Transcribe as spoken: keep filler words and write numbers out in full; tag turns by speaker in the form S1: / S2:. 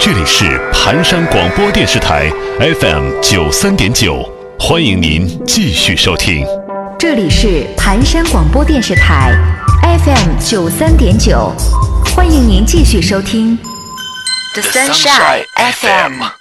S1: 这里是盘山广播电视台 F M 九三点九，欢迎您继续收听。
S2: 这里是盘山广播电视台 F M 九三点九，欢迎您继续收听
S1: The Sunshine F M。